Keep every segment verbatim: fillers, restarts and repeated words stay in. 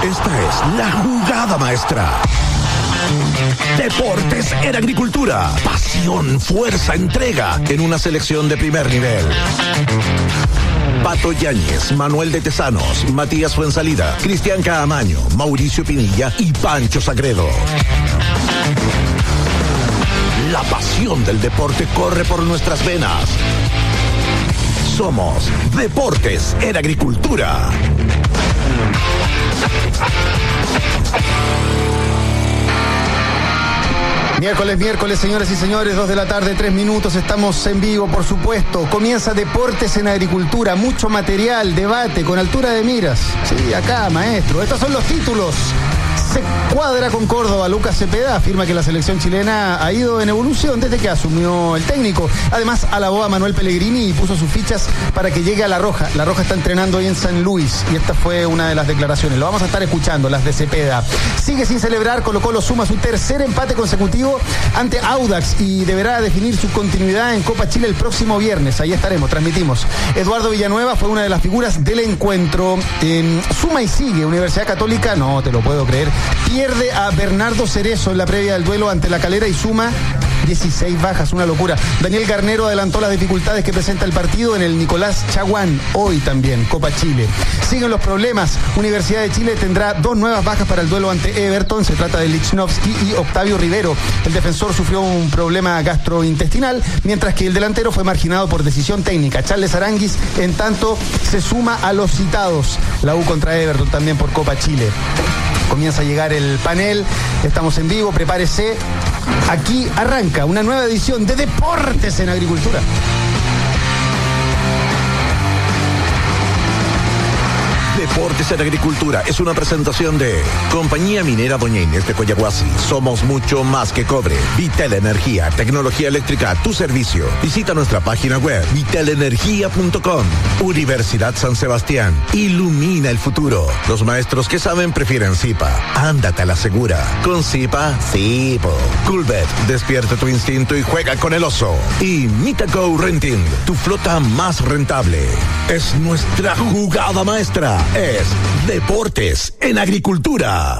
Esta es la jugada maestra. Deportes en Agricultura. Pasión, fuerza, entrega en una selección de primer nivel. Pato Yáñez, Manuel de Tesanos, Matías Fuensalida, Cristian Caamaño, Mauricio Pinilla y Pancho Sagredo. La pasión del deporte corre por nuestras venas. Somos Deportes en Agricultura. Miércoles, miércoles, señoras y señores, dos de la tarde, tres minutos, estamos en vivo, por supuesto. Comienza Deportes en Agricultura, mucho material, debate, con altura de miras. Sí, acá, maestro, estos son los títulos. Se cuadra con Córdoba. Lucas Cepeda afirma que la selección chilena ha ido en evolución desde que asumió el técnico. Además, alabó a Manuel Pellegrini y puso sus fichas para que llegue a La Roja. La Roja está entrenando hoy en San Luis y esta fue una de las declaraciones. Lo vamos a estar escuchando, las de Cepeda. Sigue sin celebrar, Colo-Colo suma su tercer empate consecutivo ante Audax y deberá definir su continuidad en Copa Chile el próximo viernes. Ahí estaremos, transmitimos. Eduardo Villanueva fue una de las figuras del encuentro. En suma y sigue, Universidad Católica, no te lo puedo creer, pierde a Bernardo Cerezo en la previa del duelo ante La Calera y suma dieciséis bajas, una locura. Daniel Garnero adelantó las dificultades que presenta el partido en el Nicolás Chaguán, hoy también, Copa Chile. Siguen los problemas. Universidad de Chile tendrá dos nuevas bajas para el duelo ante Everton. Se trata de Lichnowsky y Octavio Rivero. El defensor sufrió un problema gastrointestinal, mientras que el delantero fue marginado por decisión técnica. Charles Aranguis, en tanto, se suma a los citados. La U contra Everton también por Copa Chile. Comienza a llegar el panel, estamos en vivo, prepárese. Aquí arranca una nueva edición de Deportes en Agricultura. Deportes en Agricultura es una presentación de Compañía Minera Doña Inés de Coyahuasi. Somos mucho más que cobre. Vitel Energía, tecnología eléctrica a tu servicio. Visita nuestra página web vitel energía punto com. Universidad San Sebastián. Ilumina el futuro. Los maestros que saben prefieren Zipa. Ándate a la segura. Con Zipa, sí, po. Coolbet, despierta tu instinto y juega con el oso. Y Mitaco Renting, tu flota más rentable. Es nuestra jugada maestra. Es Deportes en Agricultura.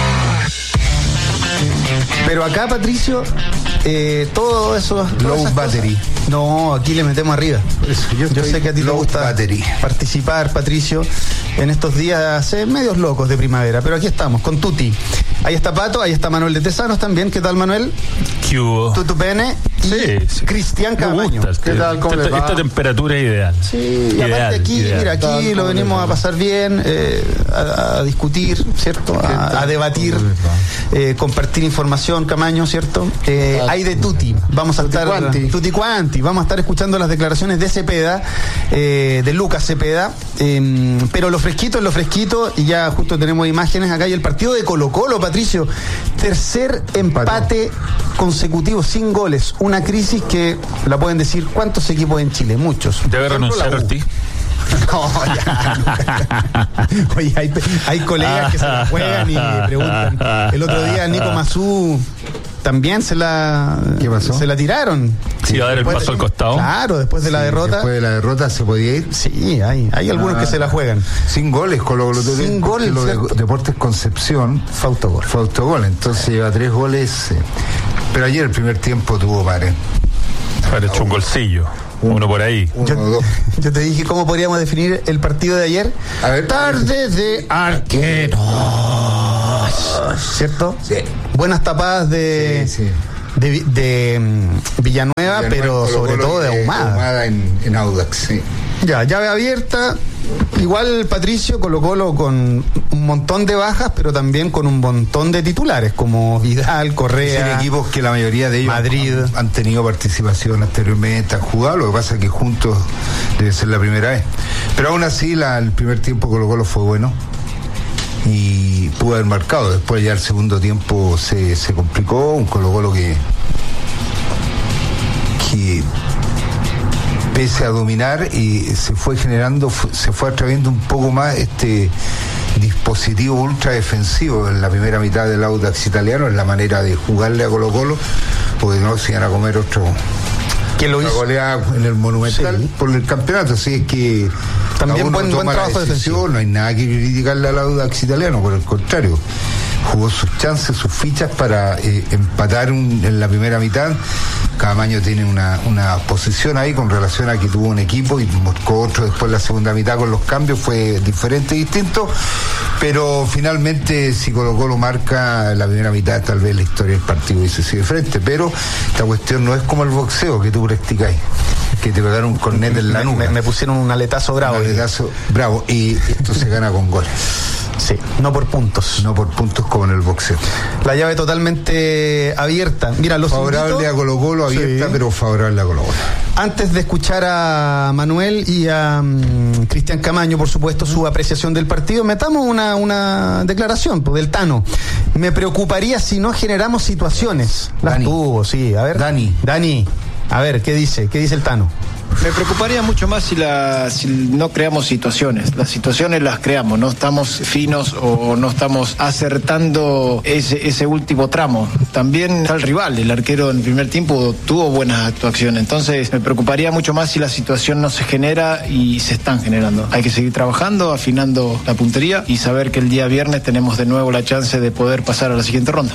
Pero acá, Patricio, eh, todo eso... Low battery. Cosas, no, aquí le metemos arriba. Eso, yo yo sé que a ti te gusta battery. participar, Patricio, en estos días eh, medios locos de primavera. Pero aquí estamos, con Tuti. Ahí está Pato, ahí está Manuel de Tesanos también. ¿Qué tal, Manuel? ¿Qué hubo? Tutu Pene y sí, sí. Cristian Caamaño. ¿Qué tal? ¿Cómo esta, esta temperatura es ideal. Sí, y ideal, aparte aquí, ideal. mira, aquí lo venimos a pasar bien, eh, a, a discutir, ¿cierto? A, a debatir, eh, compartir información, Camaño, ¿cierto? Eh, hay de Tuti. Vamos a estar... Tutti Tutti Quanti. Vamos a estar escuchando las declaraciones de Cepeda, eh, de Lucas Cepeda, eh, pero lo fresquito es lo fresquito, y ya justo tenemos imágenes acá, y el partido de Colo-Colo, Patricio, tercer empate consecutivo sin goles, una crisis que la pueden decir cuántos equipos en Chile, muchos. Debe renunciar Ortiz. No, ya. Oye, hay, hay colegas que se la juegan y preguntan. El otro día Nico Mazú también se la ¿Qué pasó? se la tiraron. Sí, va a dar el paso de, al costado. Claro, después de Sí, la derrota. Después de la derrota se podía ir. Sí, hay, hay algunos Ah, que se la juegan. Sin goles, con lo, lo, Sin goles, lo de ¿cierto? Deportes Concepción Fue autogol. fue autogol, entonces lleva tres goles. Eh, pero ayer el primer tiempo tuvo pare. Haber hecho un golcillo. Uno por ahí. Uno, Yo, dos. yo te dije cómo podríamos definir el partido de ayer. A ver. Tarde de arqueros. ¿Cierto? Sí. Buenas tapadas de, Sí, sí. de, de, de mm, Villanueva, pero Colo-Colo, sobre todo de eh, Ahumada. Ahumada en, en Audax, sí. Ya, llave abierta. Igual Patricio, Colo-Colo con un montón de bajas, pero también con un montón de titulares, como Vidal, Correa. Son equipos que la mayoría de ellos Madrid. Han, han tenido participación anteriormente, han jugado, lo que pasa es que juntos debe ser la primera vez. Pero aún así la, el primer tiempo Colo-Colo fue bueno y pudo haber marcado. Después ya el segundo tiempo se, se complicó, un Colo-Colo que que pese a dominar y se fue generando, se fue atreviendo un poco más este dispositivo ultra defensivo en la primera mitad del Audax italiano, en la manera de jugarle a Colo-Colo, porque no se iban a comer otro que lo una hizo. goleada en el Monumental, Sí, por el campeonato, así es que También buen, buen trabajo defensivo. No hay nada que criticarle al Audax italiano, por el contrario. Jugó sus chances, sus fichas para eh, empatar un, en la primera mitad. Caamaño tiene una, una posición ahí con relación a que tuvo un equipo y buscó otro después la segunda mitad con los cambios, fue diferente y distinto, pero finalmente si Colo-Colo marca la primera mitad, tal vez la historia del partido y se sigue frente, pero esta cuestión no es como el boxeo que tú practicáis, que te pegaron un cornet en la me, nuca. Me, me pusieron un aletazo bravo. Un aletazo bravo, y esto se gana con goles. Sí, no por puntos. No por puntos como en el boxeo. La llave totalmente abierta. Mira, los favorable invito... a Colo-Colo, abierta, sí, pero favorable a Colo-Colo. Antes de escuchar a Manuel y a um, Cristian Camaño, por supuesto, su apreciación del partido, metamos una, una declaración pues, del Tano. Me preocuparía si no generamos situaciones. Las Dani. tuvo, sí. A ver. Dani. Dani, a ver, ¿qué dice? ¿Qué dice el Tano? Me preocuparía mucho más si, la, si no creamos situaciones. Las situaciones las creamos, no estamos finos o no estamos acertando ese, ese último tramo. También está el rival, el arquero en el primer tiempo tuvo buenas actuaciones. Entonces me preocuparía mucho más si la situación no se genera y se están generando. Hay que seguir trabajando, afinando la puntería y saber que el día viernes tenemos de nuevo la chance de poder pasar a la siguiente ronda.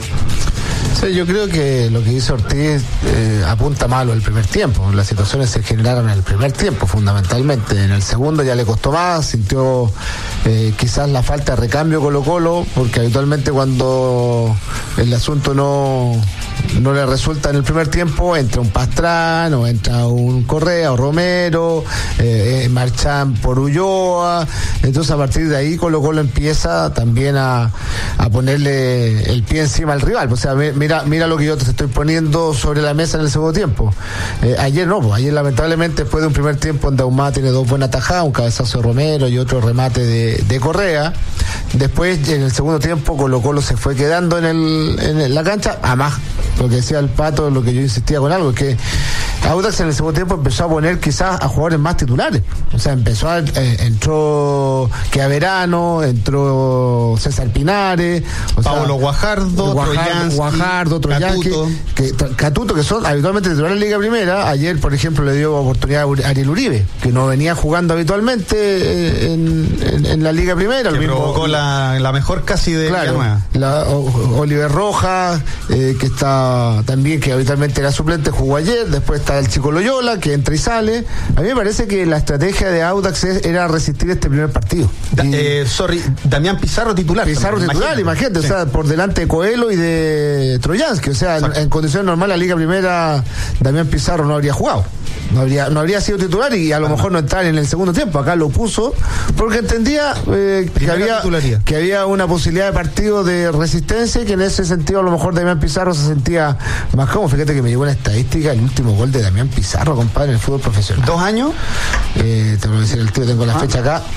Sí, yo creo que lo que hizo Ortiz eh, apunta malo el primer tiempo. Las situaciones se generaron en el primer tiempo, fundamentalmente. En el segundo ya le costó más, sintió eh, quizás la falta de recambio Colo-Colo, porque habitualmente cuando el asunto no, no le resulta en el primer tiempo, entra un Pastrán, entra un Correa o Romero, eh, eh, marchan por Ulloa. Entonces a partir de ahí Colo-Colo empieza también a, a ponerle el pie encima al rival. O sea, me, Mira, mira lo que yo te estoy poniendo sobre la mesa en el segundo tiempo. Eh, ayer no, pues ayer lamentablemente después de un primer tiempo donde Ahumada tiene dos buenas tajadas, un cabezazo de Romero y otro remate de, de Correa. Después en el segundo tiempo Colo-Colo se fue quedando en, el, en la cancha. Además, lo que decía el Pato, lo que yo insistía con algo, es que Audax en el segundo tiempo empezó a poner quizás a jugadores más titulares. O sea, empezó a, eh, entró Chiaverano, entró César Pinares, o Pablo sea, Guajardo, Guajardo, Guajardo, Troyansky, que, Catuto, que son habitualmente titulares en la Liga Primera. Ayer, por ejemplo, le dio oportunidad a Ariel Uribe, que no venía jugando habitualmente en, en, en la Liga Primera. Que mismo, provocó la, la mejor casi de claro, la, o, Oliver Rojas, eh, que está también, que habitualmente era suplente, jugó ayer. Después está el chico Loyola, que entra y sale. A mí me parece que la estrategia de Audax era resistir este primer partido. Da, eh, sorry, Damián Pizarro titular. Pizarro también, titular, imagínate, sí. O sea, por delante de Coelho y de Troyansky. O sea, en, en condiciones normales la Liga Primera, Damián Pizarro no habría jugado. No habría, no habría sido titular y a lo mejor no entrar en el segundo tiempo. Acá lo puso porque entendía eh, que, había, que había una posibilidad de partido de resistencia y que en ese sentido a lo mejor Damián Pizarro se sentía más cómodo. Fíjate que me llegó una estadística, el último gol de Damián Pizarro, compadre, en el fútbol profesional. ¿Dos años? Eh, te voy a decir el tío, tengo la ah. fecha acá.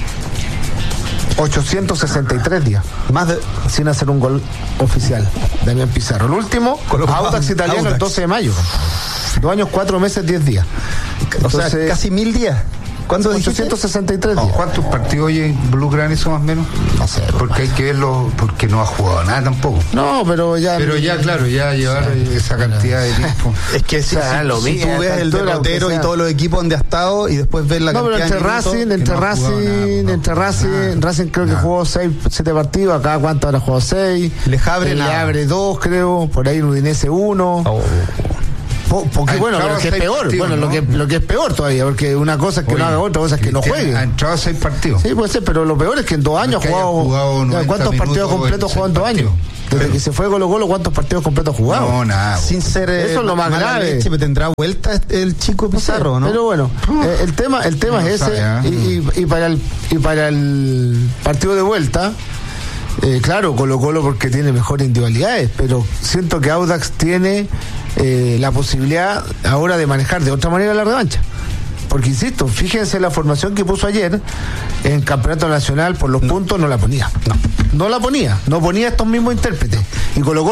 ochocientos sesenta y tres días. Más de, sin hacer un gol oficial. Damián Pizarro. El último, Audax italiano, Audax. El doce de mayo. Dos años, cuatro meses, diez días. Entonces, o sea, casi mil días. ¿Cuántos ochocientos sesenta y tres días? ¿Cuántos partidos hoy involucran eso más o menos? No sé. Porque hay que verlo, porque no ha jugado nada tampoco. No, pero ya... Pero ya, claro, ya llevar sí, esa cantidad de tiempo. Es que si, o sea, si, lo si tú ves el derrotero y todos los equipos donde ha estado y después ves la no, cantidad pero entre de Racing, entre no Racing, nada, no, entre Racing, nada, Racing creo nada. que jugó seis, siete partidos, acá cuánto habrá jugado seis. Le abre Le abre dos, creo, por ahí en Udinese uno. Oh. Porque bueno, lo que es peor, partidos, bueno, ¿no? lo que lo que es peor todavía, porque una cosa es que Oye, no haga gol, otra cosa es que no juegue. Ha entrado a seis partidos. Sí, puede ser, pero lo peor es que en dos años ha jugado, jugado ¿cuántos partidos completos jugó en dos años? Desde pero, que se fue Colo Colo, ¿cuántos partidos completos jugado? No, nada. Sin ser eso es lo más grave. Leche, tendrá vuelta el chico Pizarro, ¿no? Pero bueno, eh, el tema el tema no es ese sabe, ¿eh? y, y, y para el y para el partido de vuelta. Eh, claro, Colo Colo porque tiene mejores individualidades, pero siento que Audax tiene eh, la posibilidad ahora de manejar de otra manera la revancha. Porque insisto, fíjense la formación que puso ayer en Campeonato Nacional por los no. puntos, no la ponía. No. No la ponía, no ponía estos mismos intérpretes. Y Colo Colo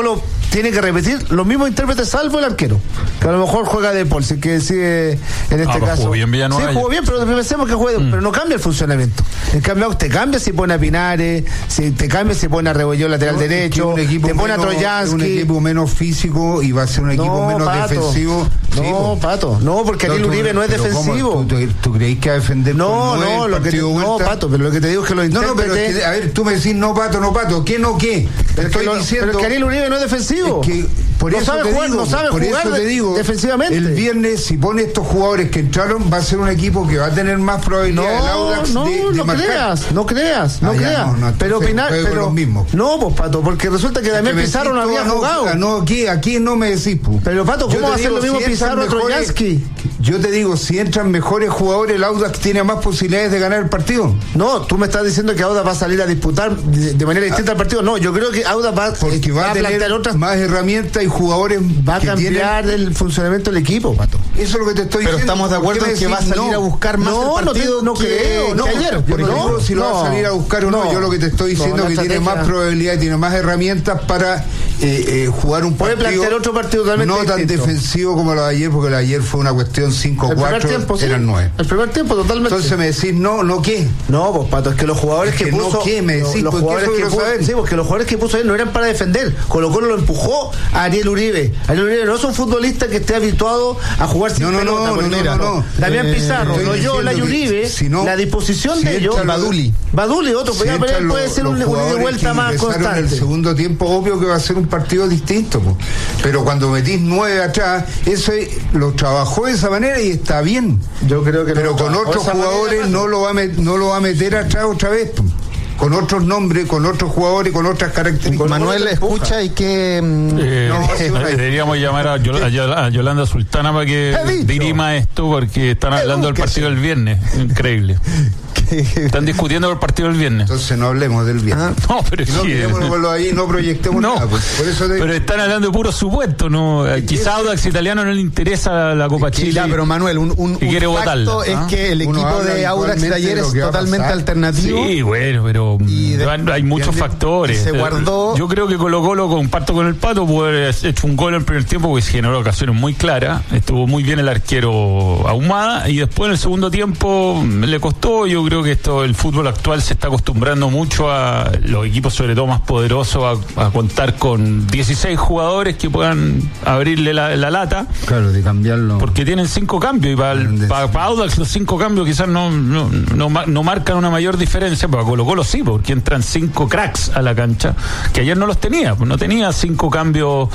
tiene que repetir los mismos intérpretes salvo el arquero, que a lo mejor juega de Paul, si que decide en este ah, caso. Jugó bien Villanueva. Sí, jugó bien, pero pensemos que juegue, mm. pero no cambia el funcionamiento. En cambio, te cambia si pone a Pinares, si te cambia si pone a Rebollón lateral no, derecho, te pone menos, a Troyansky. Un equipo menos físico y va a ser un equipo no, menos Pato. defensivo. No, sí, Pato, no, porque Ariel Uribe no es defensivo. ¿Tú, tú, tú creéis que va a defender no, por no, lo que te, no, Pato, pero lo que te digo es que lo No, no, pero es que, a ver, tú me decís no, Pato, no, Pato, ¿qué no, qué? Te estoy lo, diciendo. Pero que Ariel Uribe no es defensivo. Es que por no eso sabe te jugar, digo, no sabe por jugar eso te digo, defensivamente. El viernes, si pone estos jugadores que entraron, va a ser un equipo que va a tener más probabilidad no, el Audax no, de, de no marcar. creas, no creas, no ah, creas. No, no, pero Pinar, pero los mismos. No, pues Pato, porque resulta que Damián Pizarro no había no, jugado. No, aquí, aquí no me decís, pu. Pero Pato, ¿cómo va a ser lo mismo si Pizarro Troyansky? Yo te digo, si entran mejores jugadores, el Audax tiene más posibilidades de ganar el partido. No, tú me estás diciendo que Audax va a salir a disputar de, de manera distinta ah, al partido. No, yo creo que Audax va, porque va, va a tener otras, más herramientas y jugadores. Va a cambiar tienen... el funcionamiento del equipo, Pato. Eso es lo que te estoy pero diciendo. Pero estamos de acuerdo en que va a salir no, a buscar más no, el partido. No, no creo, no. Ayer, yo no, no digo si no, lo va a salir a buscar o no. no yo lo que te estoy diciendo es que tiene más probabilidad, tiene más herramientas para eh, eh, jugar un partido. Puede plantear otro partido totalmente no tan distinto. defensivo como lo de ayer, porque lo de ayer fue una cuestión cinco cuatro, eran nueve. El primer tiempo totalmente. Entonces me decís, no, no qué. No, pues Pato, es que los jugadores que, que puso. No, ¿qué? Me decís, los jugadores que puso, sí, porque los jugadores que puso él no eran para defender. Colo Colo lo empujó a Ariel Uribe. Ariel Uribe no es un futbolista que esté habituado a jugar sin no, no, pelota. No, no, no, no, no. Damián eh, Pizarro, Loyola y Uribe, si no, la disposición si de ellos. Baduli. Baduli, otro, si puede, puede ser un ida y vuelta más constante. En el segundo tiempo, obvio que va a ser un partido distinto. Po. Pero cuando metís nueve atrás, eso lo trabajó de esa manera y está bien. Yo creo que Pero no, con otros jugadores no lo, va a met, no lo va a meter atrás otra vez. Po. Con otros nombres, con otros jugadores, con otras características. Manuel escucha y que eh, no, deberíamos llamar a, Yol a Yolanda Sultana para que dirima esto, porque están hablando del partido del viernes. Increíble. Están discutiendo el partido del viernes. Entonces no hablemos del viernes. Ah, no, pero si no, quedémoslo ahí, no proyectemos no, nada. Pues. Por eso te... Pero están hablando de puro supuesto, ¿no? Quizá a Audax Italiano no le interesa la Copa Chile. Ya, pero Manuel, un, un, y quiere un votarla, facto ¿ah? es que el equipo de Audax de ayer es totalmente alternativo. Sí, bueno, pero de, hay muchos de, factores. Se guardó. Yo creo que Colo Colo, comparto con el Pato, pudo haber hecho un gol en el primer tiempo porque se generó ocasiones muy claras. Estuvo muy bien el arquero Ahumada y después en el segundo tiempo le costó. Yo creo que esto, el fútbol actual se está acostumbrando mucho a los equipos, sobre todo más poderosos, a, a contar con dieciséis jugadores que puedan abrirle la, la lata. Claro, de cambiarlo. Porque tienen cinco cambios y para pa, pa Audax los cinco cambios quizás no, no, no, no marcan una mayor diferencia, pero para Colo Colo sí, porque entran cinco cracks a la cancha, que ayer no los tenía, no tenía cinco cambios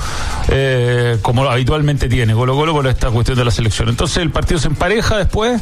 eh, como habitualmente tiene Colo Colo por esta cuestión de la selección. Entonces el partido se empareja después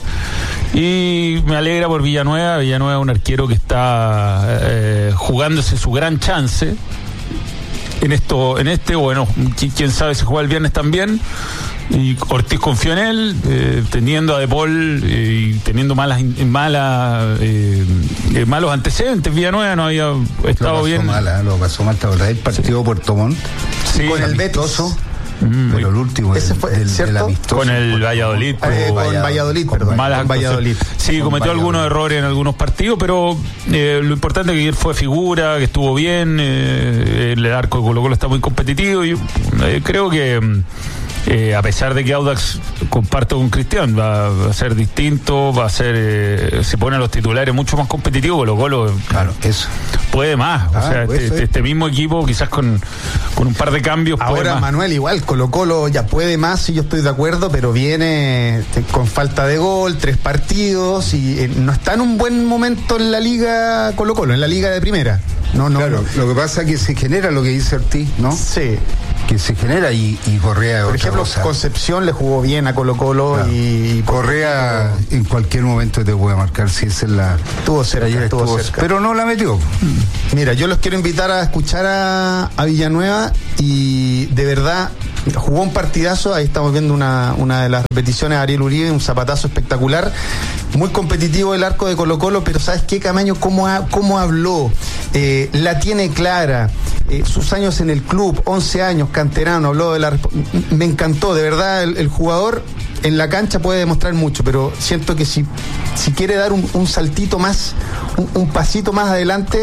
y me alegra por Villanueva. Villanueva es un arquero que está eh, jugándose su gran chance en esto, en este, bueno, quién sabe si juega el viernes también. Y Ortiz confió en él, eh, teniendo a De Paul eh, y teniendo malas, malas eh, eh, malos antecedentes. Villanueva no había estado lo bien. Mal, ¿eh? Lo pasó mal, el partido sí. Puerto Montt, sí, con el Betis. Mm, pero el último ese fue del, del amistoso con el Valladolid, eh, con Valladolid, Valladolid perdón, con Valladolid. Sí, con cometió Valladolid. algunos errores en algunos partidos, pero eh, lo importante es que él fue figura, que estuvo bien, eh, el arco de Colo Colo está muy competitivo y eh, creo que Eh, a pesar de que Audax, comparto con Cristian, va, va a ser distinto, va a ser, eh, se ponen los titulares mucho más competitivos. Colo Colo, claro, eso puede más. Ah, o sea, este, este, este mismo equipo, quizás con, con un par de cambios. Ahora, puede más. Manuel, igual, Colo Colo ya puede más, y yo estoy de acuerdo, pero viene con falta de gol, tres partidos, y eh, no está en un buen momento en la Liga Colo Colo, en la Liga de Primera. No, no, claro, no. Lo que pasa es que se genera lo que dice Ortiz, ¿no? Sí. Que se genera y, y Correa. Por ejemplo, cosa. Concepción le jugó bien a Colo Colo, claro. y Correa en cualquier momento te puede marcar si esa es la. Estuvo cerca, estuvo estuvo, cerca. Pero no la metió. Mira, yo los quiero invitar a escuchar a, a Villanueva, y de verdad jugó un partidazo. Ahí estamos viendo una, una de las repeticiones de Ariel Uribe, un zapatazo espectacular, muy competitivo el arco de Colo Colo, pero ¿sabes qué, Camaño? Cómo, ha, cómo habló, eh, la tiene clara, eh, sus años en el club, once años, canterano, habló de la... Me encantó, de verdad, el, el jugador en la cancha puede demostrar mucho, pero siento que si, si quiere dar un, un saltito más, un, un pasito más adelante,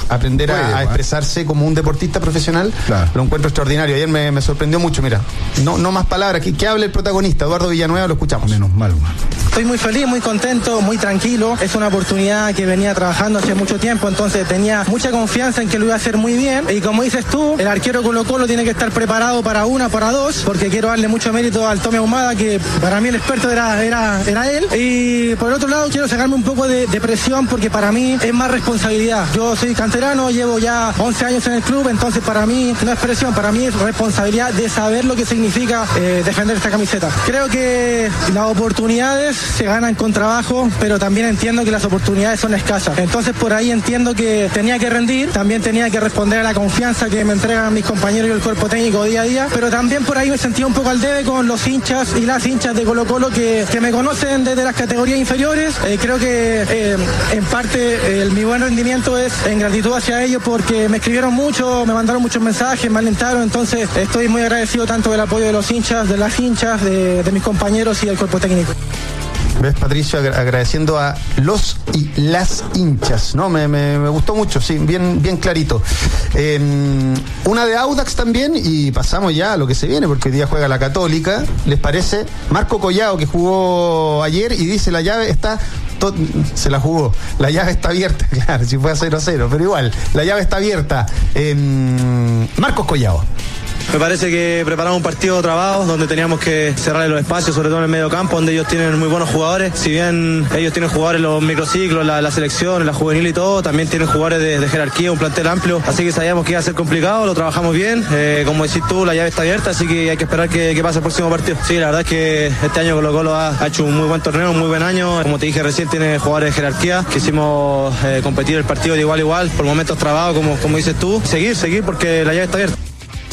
aprender Puede, a, a expresarse como un deportista profesional, claro. Lo encuentro extraordinario. Ayer me, me sorprendió mucho, mira, no, no más palabras, que, que hable el protagonista, Eduardo Villanueva, lo escuchamos. Menos mal, man. Estoy muy feliz, muy contento, muy tranquilo. Es una oportunidad que venía trabajando hace mucho tiempo, entonces tenía mucha confianza en que lo iba a hacer muy bien. Y como dices tú, el arquero Colo Colo tiene que estar preparado para una, para dos, porque quiero darle mucho mérito al Tommy Ahumada, que para mí el experto era, era, era él. Y por el otro lado quiero sacarme un poco de, de presión, porque para mí es más responsabilidad. Yo soy canterano, llevo ya once años en el club, entonces para mí no es presión, para mí es responsabilidad de saber lo que significa eh, defender esta camiseta. Creo que las oportunidades se ganan con trabajo, pero también entiendo que las oportunidades son escasas. Entonces por ahí entiendo que tenía que rendir, también tenía que responder a la confianza que me entregan mis compañeros y el cuerpo técnico día a día, pero también por ahí me sentía un poco al debe con los hinchas y las hinchas de Colo Colo que, que me conocen desde las categorías inferiores. Eh, creo que eh, en parte eh, mi buen rendimiento es en gratitud hacia ellos, porque me escribieron mucho, me mandaron muchos mensajes, me alentaron, entonces estoy muy agradecido tanto del apoyo de los hinchas, de las hinchas, de, de mis compañeros y del cuerpo técnico. ¿Ves, Patricio? Agradeciendo a los y las hinchas, ¿no? Me, me, me gustó mucho, sí, bien, bien clarito. Eh, una de Audax también, y pasamos ya a lo que se viene, porque hoy día juega la Católica. ¿Les parece? Marco Collao, que jugó ayer y dice la llave está... To- se la jugó, la llave está abierta, claro, si fue a cero a cero, pero igual, la llave está abierta. Eh, Marcos Collao. Me parece que preparamos un partido trabado donde teníamos que cerrarle los espacios, sobre todo en el medio campo, donde ellos tienen muy buenos jugadores. Si bien ellos tienen jugadores en los microciclos, la, la selección, la juvenil y todo, también tienen jugadores de, de jerarquía, un plantel amplio. Así que sabíamos que iba a ser complicado, lo trabajamos bien. Eh, como decís tú, la llave está abierta, así que hay que esperar que, que pase el próximo partido. Sí, la verdad es que este año Colo Colo ha, ha hecho un muy buen torneo, un muy buen año. Como te dije recién, tiene jugadores de jerarquía. Quisimos eh, competir el partido de igual a igual, por momentos trabados, como, como dices tú. Seguir, seguir, porque la llave está abierta.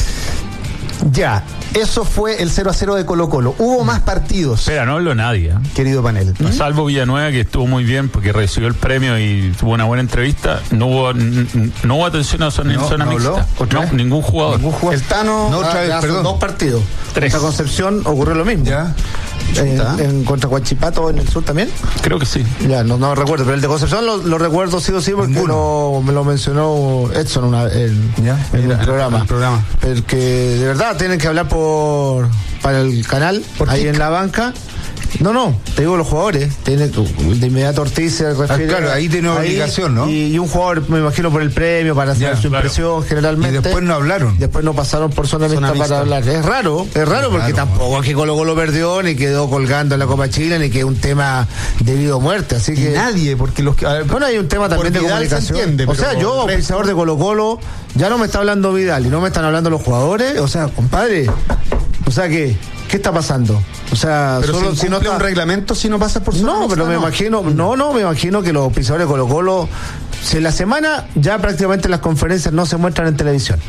Ya, eso fue el cero a cero de Colo Colo. Hubo más partidos. Espera, no habló nadie, ¿eh? Querido panel. ¿Mm? Salvo Villanueva, que estuvo muy bien porque recibió el premio y tuvo una buena entrevista. No hubo, n- no hubo atención a zona, no, zona no mixta. No, ningún jugador. Ningún jugador. El Tano. No, otra vez, ah, perdón. Dos partidos. Tres. Contra Concepción ocurrió lo mismo. Ya. Eh, en contra Huachipato en el sur también. Creo que sí. Ya, no, no recuerdo, pero el de Concepción lo, lo recuerdo sí o sí porque lo, me lo mencionó Edson una, en, ya, en mira, el programa. El programa. Porque de verdad tienen que hablar por para el canal, ¿Por ahí qué? en la banca. No, no, te digo los jugadores. Tiene, de inmediato Ortiz se refiere. Ah, claro, ahí tiene obligación, ¿no? Y, y un jugador, me imagino, por el premio, para hacer Ya, su claro. impresión generalmente. Y después no hablaron. Después no pasaron por zona, Zona mixta mixta. para hablar. Es raro, es raro porque raro, tampoco aquí Colo Colo perdió, ni quedó colgando en la Copa Chile, ni que es un tema de vida o muerte. Así que. Y nadie, porque los que. a ver, Bueno, hay un tema también de Vidal se comunicación. entiende, o pero sea, yo, el resto- auspiciador de Colo Colo, ya no me está hablando Vidal y no me están hablando los jugadores. O sea, compadre, o sea que, ¿qué está pasando? O sea, Pero solo si si no cumple está un reglamento, si no pasa por zona no, mixta, pero me no. imagino, no, no, me imagino que los auspiciadores de Colo Colo, si en la semana ya prácticamente las conferencias no se muestran en televisión.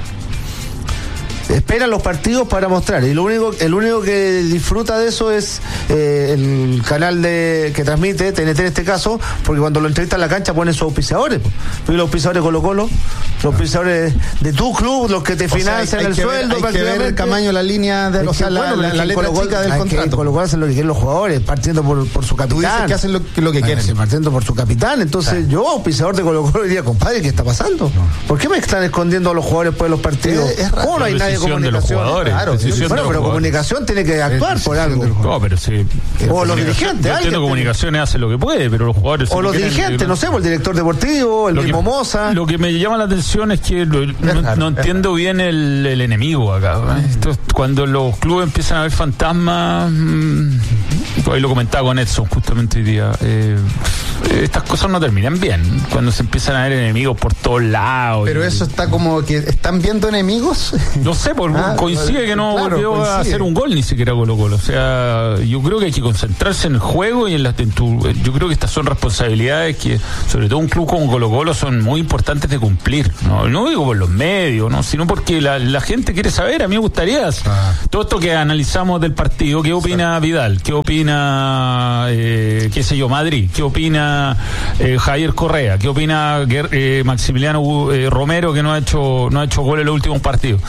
Esperan los partidos para mostrar y lo único, el único que disfruta de eso es eh, el canal de que transmite T N T en este caso, porque cuando lo entrevistan en la cancha ponen sus auspiciadores, pues. Los auspiciadores de Colo Colo, los auspiciadores de tu club, los que te O sea, financian hay- hay el que ver- sueldo hay que ver prácticamente. el tamaño, la línea de Hay o que- sea, la, bueno, la, es la que letra Colo Colo- chica del hay que contrato. Colo Colo hacen lo que quieren los jugadores, partiendo por, por su capitán. Tú dices que hacen lo, lo que quieren. Sí, partiendo por su capitán. Entonces, yo, auspiciador de Colo Colo, diría, compadre, ¿qué está pasando? ¿Por qué me están escondiendo a los jugadores después de los partidos? Es- es raro. ¿Cómo no hay nadie de Decisión de los comunicación? jugadores, Claro, decisión sí. de Bueno, los pero jugadores. comunicación tiene que actuar por algo. No, pero sí. O los Comunicación- dirigentes, Yo alguien entiendo tiene- comunicaciones hace lo que puede, pero los jugadores. si O no los quieren- dirigentes, no sé, o el director deportivo, el Lo mismo que, Moza. lo que me llama la atención es que lo- no, raro, no es entiendo bien el, el enemigo acá. ¿eh? Esto es cuando los clubes empiezan a ver fantasmas, mmm, hoy lo comentaba con Edson justamente hoy día, eh, estas cosas no terminan bien, cuando se empiezan a ver enemigos por todos lados. Pero y- eso está como que están viendo enemigos. No sé, por, Ah, coincide que no claro, volvió a coincide. hacer un gol ni siquiera Colo Colo. O sea, yo creo que hay que concentrarse en el juego y en la en tu- yo creo que estas son responsabilidades que, sobre todo un club como Colo Colo, son muy importantes de cumplir. No, no digo por los medios, no, sino porque la, la gente quiere saber. A mí me gustaría Ah. todo esto que analizamos del partido. ¿Qué opina Vidal? ¿Qué opina, eh, qué sé yo, Madrid? ¿Qué opina eh, Javier Correa? ¿Qué opina Guer- eh, Maximiliano eh, Romero, que no ha hecho no ha hecho gol en los últimos partidos? No sé.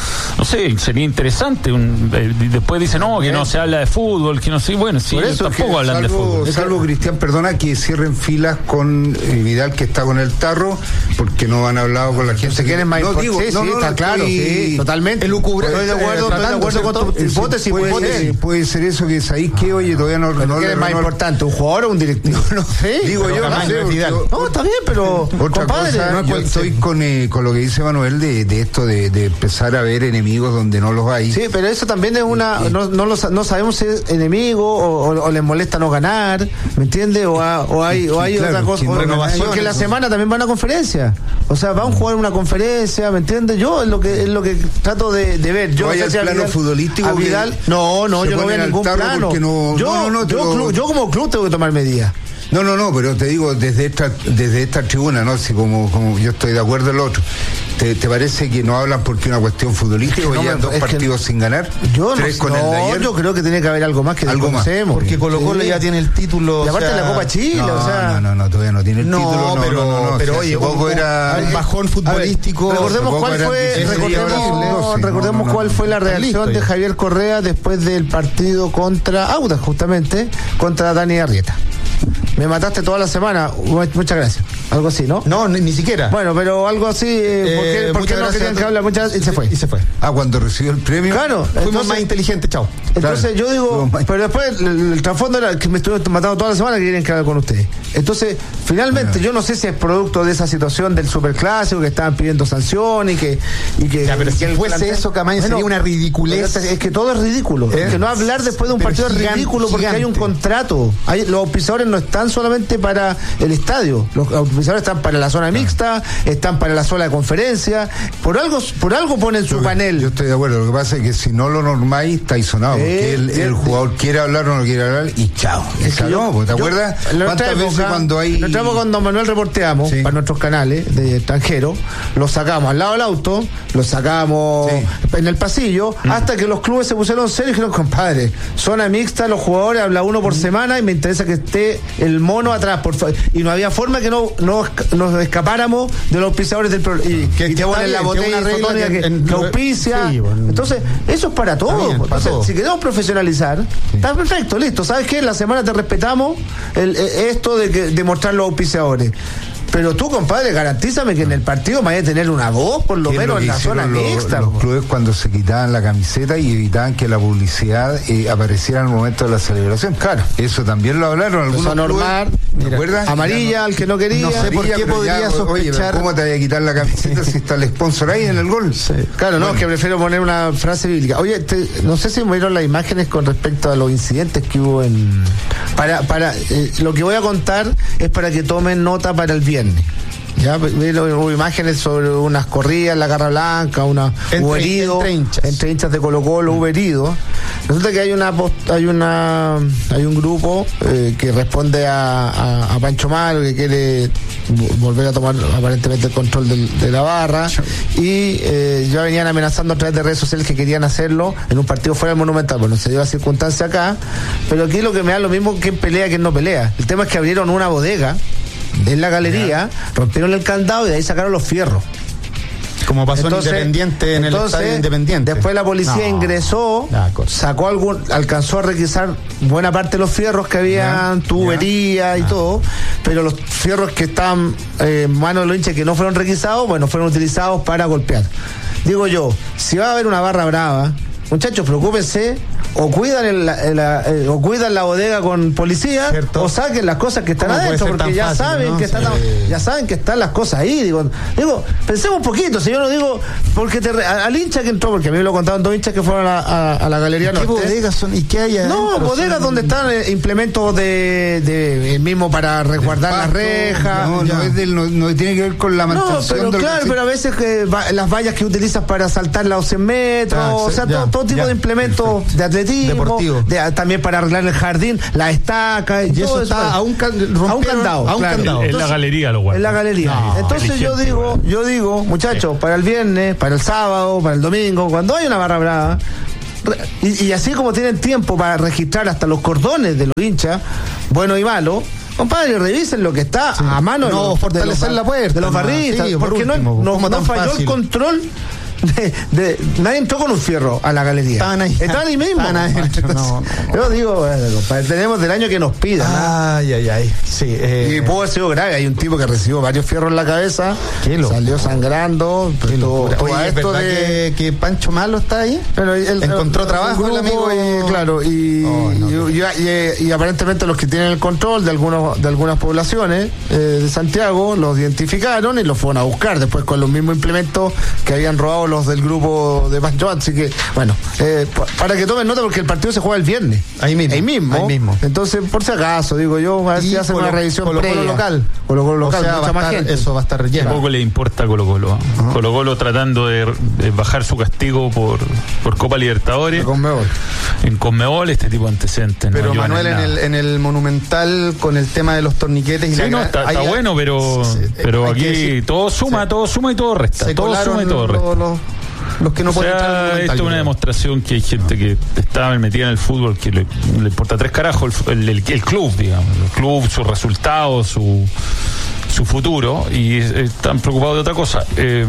sé, sería interesante. Un, eh, después dicen, no, que no se habla de fútbol, que no sé, bueno, sí, eso tampoco que, hablan salvo, de fútbol. Salvo, Cristian, perdona, que cierren filas con eh, Vidal, que está con el tarro, porque no han hablado con la gente. Se quieren más no, import- digo, sí, no, sí, no, está no, claro, estoy- sí, totalmente. Elucubra- Estoy de acuerdo, eh, estoy de acuerdo con tu Eh, hipótesis, puede, puede ser. puede ser eso que sabéis que, oye, todavía no... Pero no ¿quién le- es más no- importante, un jugador o un directivo? No, Sí, digo pero yo, jamás no sé, no es porque Vidal. yo- No, está bien, pero Otra compadre, cosa, no yo puede estoy ser. con, eh, con lo que dice Manuel de, de esto de, de empezar a ver enemigos donde no los hay. Sí, pero eso también es una. No, no, lo sa- no sabemos si es enemigo o, o, o les molesta no ganar, ¿me entiendes? O, ha- o hay, o hay Sí, claro, otra cosa. sí, o- renovaciones, porque la ¿no? semana también va a una conferencia. O sea, va a un jugar en una conferencia, ¿me entiendes? Yo es lo que es lo que trato de, de ver. Yo ¿No no hay sé al si a plano Vidal- futbolístico a que Vidal- no, no, se yo no voy a ponen al ningún tarro plano. porque no- yo, no, no, no, yo, pero- club- yo como club tengo que tomar medidas. No, no, no, pero te digo desde esta desde esta tribuna, ¿no? Si como, como yo estoy de acuerdo en lo otro. ¿Te, te parece que no hablan porque es una cuestión futbolística o no llevan me- dos es que- partidos sin ganar? Yo Tres no, con el de no, ayer. yo creo que tiene que haber algo más que Algo más, desconocemos. Porque Colo Colo Sí. ya tiene el título. Y aparte o sea, la Copa Chile, no, o sea. no, no, no, todavía no tiene el No, título. No, pero, no, no, no, pero si oye, hace poco un, era un bajón futbolístico. Recordemos Tampoco cuál era fue, dieciséis recordemos, horas, doce, recordemos no, no, cuál no. fue la Está reacción listo de ya. Javier Correa después del partido contra Audax, justamente, contra Dani Arrieta. Me mataste toda la semana, muchas gracias. Algo así, ¿no? No, ni, ni siquiera. Bueno, pero algo así, eh, ¿por qué, Eh, por qué muchas no gracias querían a que to- hablar? Muchas y se fue. Y se fue. Ah, cuando recibió el premio. Claro, Fuimos entonces- más inteligentes, chao. Entonces yo digo, Fuimos más- pero después el, el trasfondo era que me estuve matando toda la semana que quieren que hable con ustedes. Entonces, finalmente, Bueno. yo no sé si es producto de esa situación del superclásico que estaban pidiendo sanciones y que. Y que Ya, pero y si que el fuese plantel- eso, Camaño, sería una ridiculez. pero Es que todo es ridículo. ¿Eh? Es que no hablar después de un Pero partido es gigante, ridículo porque hay un gigante. contrato. Hay, los auspiciadores no están solamente para el estadio. Los auspiciadores están para la zona mixta, están para la zona de conferencia. Por algo, por algo ponen su Yo- panel. Yo estoy de acuerdo. Lo que pasa es que si no lo normáis, estáis sonados. Eh, Porque el, eh, el jugador quiere hablar o no quiere hablar y chao. Es que Esa yo- no, pues, ¿te yo- acuerdas? en nuestra ¿Cuántas veces época- cuando hay. en nuestra época, cuando Don Manuel reporteamos Sí. para nuestros canales de extranjero, los sacamos al lado del auto, los sacamos Sí. en el pasillo, hasta que los clubes se pusieron serios y dijeron, compadre, zona mixta, los jugadores habla uno por semana y me interesa que esté el mono atrás, por favor. Y no había forma que no, no esca- nos escapáramos de los auspiciadores del programa. Y, Que- y que te está ponen la bien, que botella es una regla isotónica que que, en- que auspicia. Sí, bueno. Entonces, eso es para todo. bien, para Entonces, todo. si queremos profesionalizar, está perfecto, listo. ¿Sabes qué? La semana te respetamos el, eh, esto de, que, de mostrar los auspiciadores. Pero tú, compadre, garantízame que en el partido vaya a tener una voz, por lo ¿Qué es menos lo en que la zona hicieron los, mixta. los po. clubes cuando se quitaban la camiseta y evitaban que la publicidad eh, apareciera en el momento de la celebración? Claro. Eso también lo hablaron algunos Empezó a normar, clubes, ¿te mira, acuerdas? Amarilla, Ya al que no quería. No sé por amarilla, qué pero podría ya, oye, pero sospechar- ¿cómo te voy a quitar la camiseta si está el sponsor ahí en el gol? Claro, no, es que prefiero poner una frase bíblica. Oye, te- no sé si vieron las imágenes con respecto a los incidentes que hubo en... Para, para, eh, lo que voy a contar es para que tomen nota para el viernes. Ya, vieron, hubo imágenes sobre unas corridas en la Garra Blanca, una, Entre- hubo heridos, entre hinchas. entre hinchas de Colo Colo hubo heridos. Resulta que hay una post- hay una hay un grupo eh, que responde a, a, a Pancho Malo, que quiere vo- volver a tomar aparentemente el control del- de la barra, y eh, ya venían amenazando a través de redes sociales que querían hacerlo en un partido fuera del Monumental. Bueno, se dio la circunstancia acá, pero aquí lo que me da lo mismo que pelea que no pelea. El tema es que abrieron una bodega en la galería, rompieron el candado y de ahí sacaron los fierros. Como pasó Entonces- en Independiente, en entonces, el estadio Independiente. Después la policía No. ingresó, Ya, cosa. sacó algún, alcanzó a requisar buena parte de los fierros que habían, Ya, tubería y todo, pero los fierros que estaban eh, en manos de los hinchas que no fueron requisados, bueno, fueron utilizados para golpear. Digo yo, si va a haber una barra brava, muchachos, preocúpense, o cuidan el- el- el- o cuidan la bodega con policía, Cierto. o saquen las cosas que están ¿Cómo puede adentro, ser porque tan ya fácil, saben no? que están, Sí. ya saben que están las cosas ahí. Digo, digo, pensemos un poquito, si yo no digo, porque te re- a- al hincha que entró, porque a mí me lo contaron dos hinchas que fueron a, a- a la galería ¿Qué norte. bodegas son? ¿Y qué hay No, adentro? bodegas Son- donde están eh, implementos de, de el mismo para resguardar las Pasto, rejas. No, no, es del, no, no tiene que ver con la No, mantención pero del claro, recinto. pero a veces que va- las vallas que utilizas para saltar los cien metros, Ah, o sí, sea, ya, todo, todo tipo ya, de implementos de atletismo, Deportivo. de- también para arreglar el jardín, la estaca, Y eso está a un, can- a un candado, a un claro. candado. En la galería lo guardan. en la galería. No, Entonces yo inteligente, digo, igual. yo digo, muchachos, para el viernes, para el sábado, para el domingo, cuando hay una barra brava, re- y, y así como tienen tiempo para registrar hasta los cordones de los hinchas, bueno y malo, compadre, revisen lo que está a mano de No, los, fortalecer de los, la puerta, de los no, barristas, sí, por porque no- último, no, como no tan falló fácil. el control. de, de, nadie entró con un fierro a la galería. Estaban ahí. Estaban ahí mismo. Estaban ahí. Entonces, no, no. Yo digo, bueno, compadre, tenemos del año que nos pidan. Ay, ay, ay. Sí, eh, y pudo haber sido grave. Hay un tipo que recibió varios fierros en la cabeza, salió sangrando. Todo, todo Oye, ¿es esto verdad de... que, que Pancho Malo está ahí? Pero él, encontró trabajo el amigo y, claro, y, oh, no, y, y, y, y aparentemente los que tienen el control de algunos de algunas poblaciones eh, de Santiago los identificaron y los fueron a buscar después con los mismos implementos que habían robado los del grupo de Pancho. Así que, bueno, eh, para que tomen nota, porque el partido se juega el viernes. Ahí mismo. Ahí mismo. Ahí mismo. Entonces, por si acaso, digo yo, a ver si hacen una revisión Colo -Colo local. Colo -Colo local, o sea, mucha va más estar, gente. Eso va a estar lleno. Tampoco le importa a Colo Colo. Uh-huh. Colo Colo tratando de, de bajar su castigo por, por Copa Libertadores. Conmebol. En Conmebol, este tipo de antecedentes. Pero no Manuel, en el, en el Monumental, con el tema de los torniquetes y sí, la no, está, está bueno, pero, sí, sí, pero aquí decir, sí. todo suma, todo suma y todo resta. Se todo suma y todo los, resta. Los, los que no o pueden sea, entrar esto es una demostración que hay gente que está metida en el fútbol que le, le importa tres carajos el, el, el club, digamos, el club, sus resultados, su su futuro, y están preocupados de otra cosa. Eh,